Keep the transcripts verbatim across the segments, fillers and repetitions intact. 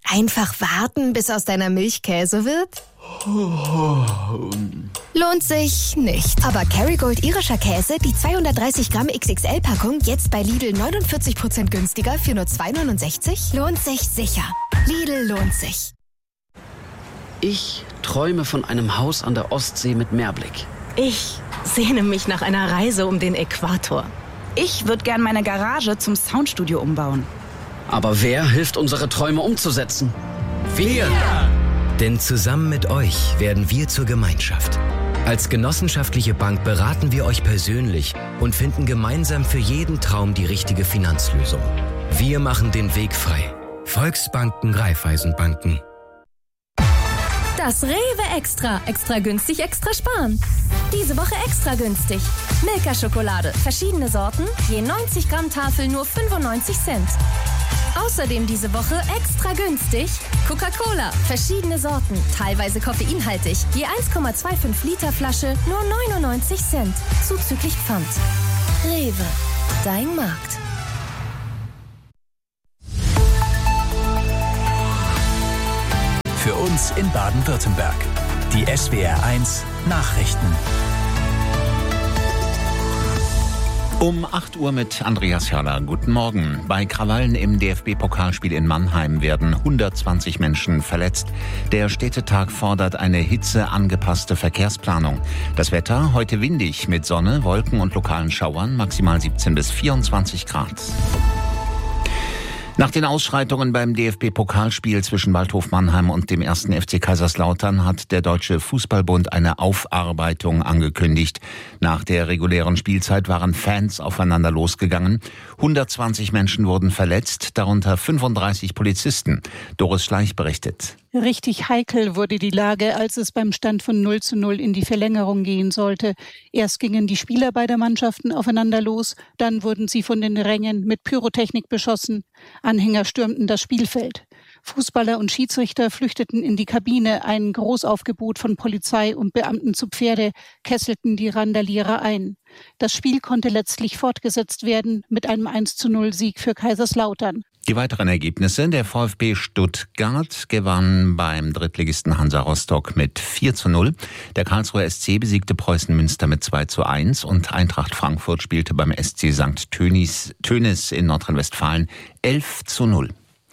Einfach warten, bis aus deiner Milch Käse wird? Lohnt sich nicht. Aber Kerrygold irischer Käse, die zweihundertdreißig Gramm X X L-Packung, jetzt bei Lidl neunundvierzig Prozent günstiger für nur zwei neunundsechzig, lohnt sich sicher. Lidl lohnt sich. Ich träume von einem Haus an der Ostsee mit Meerblick. Ich sehne mich nach einer Reise um den Äquator. Ich würde gern meine Garage zum Soundstudio umbauen. Aber wer hilft, unsere Träume umzusetzen? Wir! Denn zusammen mit euch werden wir zur Gemeinschaft. Als genossenschaftliche Bank beraten wir euch persönlich und finden gemeinsam für jeden Traum die richtige Finanzlösung. Wir machen den Weg frei. Volksbanken, Raiffeisenbanken. Das Rewe Extra. Extra günstig, extra sparen. Diese Woche extra günstig. Milka-Schokolade. Verschiedene Sorten. Je neunzig Gramm Tafel nur fünfundneunzig Cent. Außerdem diese Woche extra günstig. Coca-Cola. Verschiedene Sorten. Teilweise koffeinhaltig. Je eins Komma fünfundzwanzig Liter Flasche nur neunundneunzig Cent. Zuzüglich Pfand. Rewe. Dein Markt. Für uns in Baden-Württemberg. Die S W R eins Nachrichten. Um acht Uhr mit Andreas Hörler. Guten Morgen. Bei Krawallen im D F B-Pokalspiel in Mannheim werden hundertzwanzig Menschen verletzt. Der Städtetag fordert eine hitzeangepasste Verkehrsplanung. Das Wetter heute windig mit Sonne, Wolken und lokalen Schauern, maximal siebzehn bis vierundzwanzig Grad. Nach den Ausschreitungen beim D F B-Pokalspiel zwischen Waldhof Mannheim und dem ersten F C Kaiserslautern hat der Deutsche Fußballbund eine Aufarbeitung angekündigt. Nach der regulären Spielzeit waren Fans aufeinander losgegangen. hundertzwanzig Menschen wurden verletzt, darunter fünfunddreißig Polizisten. Doris Schleich berichtet. Richtig heikel wurde die Lage, als es beim Stand von null zu null in die Verlängerung gehen sollte. Erst gingen die Spieler beider Mannschaften aufeinander los, dann wurden sie von den Rängen mit Pyrotechnik beschossen. Anhänger stürmten das Spielfeld. Fußballer und Schiedsrichter flüchteten in die Kabine. Ein Großaufgebot von Polizei und Beamten zu Pferde kesselten die Randalierer ein. Das Spiel konnte letztlich fortgesetzt werden mit einem eins zu null Sieg für Kaiserslautern. Die weiteren Ergebnisse: Der VfB Stuttgart gewann beim Drittligisten Hansa Rostock mit vier zu null. Der Karlsruher S C besiegte Preußen Münster mit zwei zu eins und Eintracht Frankfurt spielte beim S C Sankt Tönis, Tönis in Nordrhein-Westfalen elf zu null.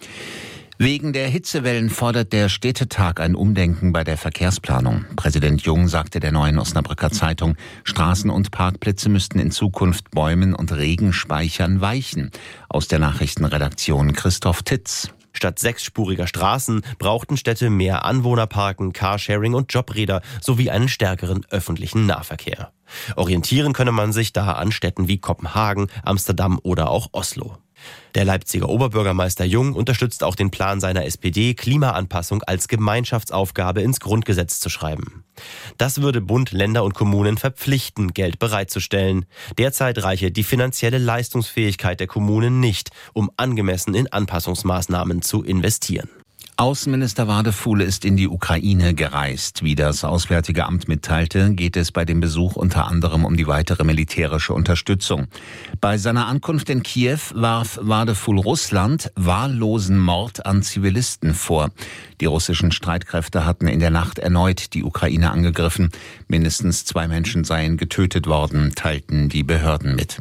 Wegen der Hitzewellen fordert der Städtetag ein Umdenken bei der Verkehrsplanung. Präsident Jung sagte der Neuen Osnabrücker Zeitung, Straßen und Parkplätze müssten in Zukunft Bäumen und Regenspeichern weichen. Aus der Nachrichtenredaktion Christoph Titz. Statt sechsspuriger Straßen brauchten Städte mehr Anwohnerparken, Carsharing und Jobräder sowie einen stärkeren öffentlichen Nahverkehr. Orientieren könne man sich da an Städten wie Kopenhagen, Amsterdam oder auch Oslo. Der Leipziger Oberbürgermeister Jung unterstützt auch den Plan seiner S P D, Klimaanpassung als Gemeinschaftsaufgabe ins Grundgesetz zu schreiben. Das würde Bund, Länder und Kommunen verpflichten, Geld bereitzustellen. Derzeit reiche die finanzielle Leistungsfähigkeit der Kommunen nicht, um angemessen in Anpassungsmaßnahmen zu investieren. Außenminister Wadefuhl ist in die Ukraine gereist. Wie das Auswärtige Amt mitteilte, geht es bei dem Besuch unter anderem um die weitere militärische Unterstützung. Bei seiner Ankunft in Kiew warf Wadefuhl Russland wahllosen Mord an Zivilisten vor. Die russischen Streitkräfte hatten in der Nacht erneut die Ukraine angegriffen. Mindestens zwei Menschen seien getötet worden, teilten die Behörden mit.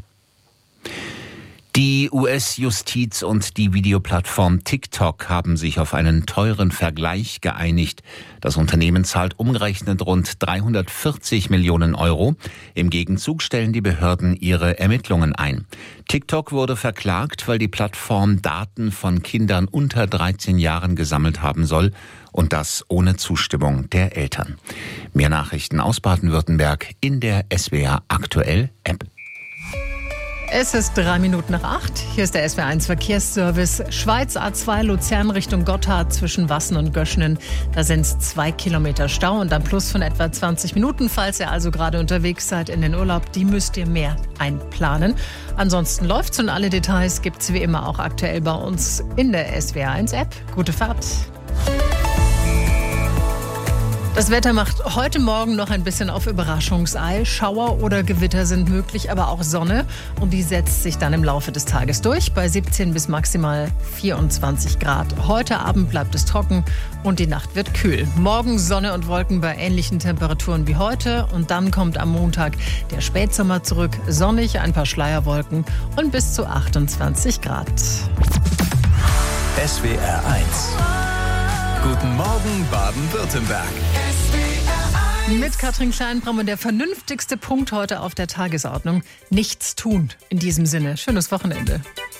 Die U S-Justiz und die Videoplattform TikTok haben sich auf einen teuren Vergleich geeinigt. Das Unternehmen zahlt umgerechnet rund dreihundertvierzig Millionen Euro. Im Gegenzug stellen die Behörden ihre Ermittlungen ein. TikTok wurde verklagt, weil die Plattform Daten von Kindern unter dreizehn Jahren gesammelt haben soll und das ohne Zustimmung der Eltern. Mehr Nachrichten aus Baden-Württemberg in der S W R Aktuell App. Es ist drei Minuten nach acht. Hier ist der S W R eins Verkehrsservice. Schweiz A zwei Luzern Richtung Gotthard zwischen Wassen und Göschenen. Da sind es zwei Kilometer Stau und ein Plus von etwa zwanzig Minuten. Falls ihr also gerade unterwegs seid in den Urlaub, die müsst ihr mehr einplanen. Ansonsten läuft's und alle Details gibt's wie immer auch aktuell bei uns in der S W R eins App. Gute Fahrt. Das Wetter macht heute Morgen noch ein bisschen auf Überraschungsei. Schauer oder Gewitter sind möglich, aber auch Sonne. Und die setzt sich dann im Laufe des Tages durch bei siebzehn bis maximal vierundzwanzig Grad. Heute Abend bleibt es trocken und die Nacht wird kühl. Morgen Sonne und Wolken bei ähnlichen Temperaturen wie heute. Und dann kommt am Montag der Spätsommer zurück. Sonnig, ein paar Schleierwolken und bis zu achtundzwanzig Grad. S W R eins. Guten Morgen, Baden-Württemberg. Mit Katrin Kleinbram und der vernünftigste Punkt heute auf der Tagesordnung: Nichts tun. In diesem Sinne, schönes Wochenende.